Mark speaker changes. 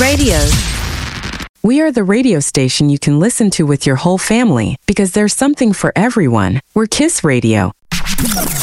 Speaker 1: Radio.
Speaker 2: We are the radio station you can listen to with your whole family because there's something for everyone. We're Kiss Radio.